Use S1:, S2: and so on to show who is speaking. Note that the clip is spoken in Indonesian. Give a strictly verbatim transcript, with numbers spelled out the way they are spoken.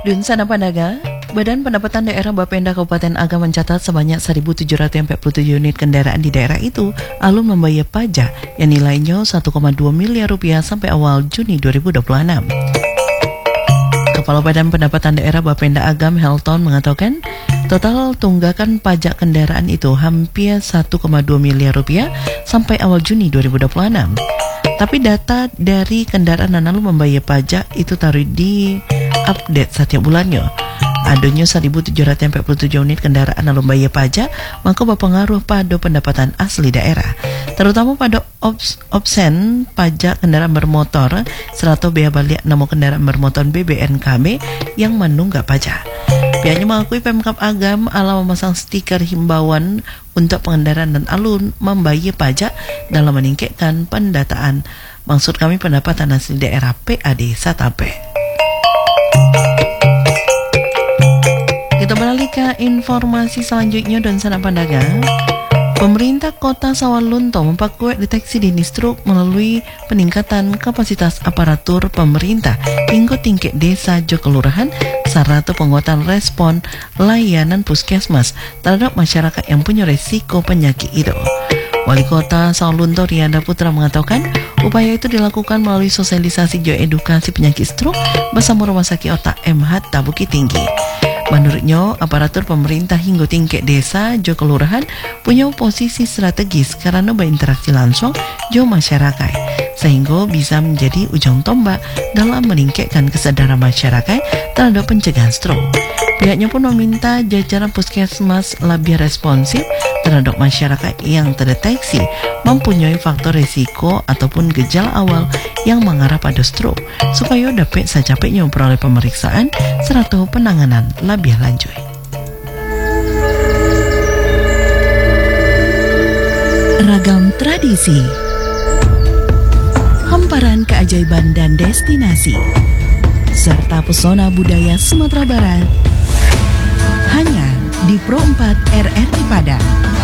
S1: Dunsana Pandaga, Badan Pendapatan Daerah Bapenda Kabupaten Agam mencatat sebanyak seribu tujuh ratus empat puluh tujuh unit kendaraan di daerah itu alun membayar pajak yang nilainya satu koma dua miliar rupiah sampai awal Juni dua ribu dua puluh enam. Kepala Badan Pendapatan Daerah Bapenda Agam Helton mengatakan total tunggakan pajak kendaraan itu hampir satu koma dua miliar rupiah sampai awal Juni dua ribu dua puluh enam. Tapi data dari kendaraan yang lalu membayar pajak itu taruh di update setiap bulannya. Adanya seribu tujuh ratus empat puluh tujuh unit kendaraan lalu bayar pajak, maka berpengaruh pada pendapatan asli daerah, terutama pada obs, obsen pajak kendaraan bermotor serta biaya balik nama kendaraan bermotor B B N K B yang menunggak pajak. Pihaknya mengakui Pemkab Agam ala memasang stiker himbauan untuk pengendaraan dan alun membayar pajak dalam meningkatkan pendataan. Maksud kami pendapatan asli daerah P A D Satape. Kita beralih ke informasi selanjutnya dan sana Pandaga. Pemerintah Kota Sawalunto memperkuat deteksi dini stroke melalui peningkatan kapasitas aparatur pemerintah hingga tingkat desa jo kelurahan serta penguatan respon layanan puskesmas terhadap masyarakat yang punya resiko penyakit itu. Wali Kota Sawalunto Rianda Putra mengatakan upaya itu dilakukan melalui sosialisasi geoedukasi penyakit stroke bersama Rumah Sakit Otak M Hatta Bukit Tinggi. Menurutnya, aparatur pemerintah hingga tingkat desa jo kelurahan punya posisi strategis karena berinteraksi langsung jo masyarakat, sehingga bisa menjadi ujung tombak dalam meningkatkan kesadaran masyarakat terhadap pencegahan stroke. Pihaknya pun meminta jajaran puskesmas lebih responsif terhadap masyarakat yang terdeteksi mempunyai faktor risiko ataupun gejala awal yang mengarah pada stroke supaya dapat secepatnya memperoleh pemeriksaan serta penanganan lebih lanjut.
S2: Ragam tradisi, hamparan keajaiban dan destinasi, serta pesona budaya Sumatera Barat hanya di Pro empat R R I Padang.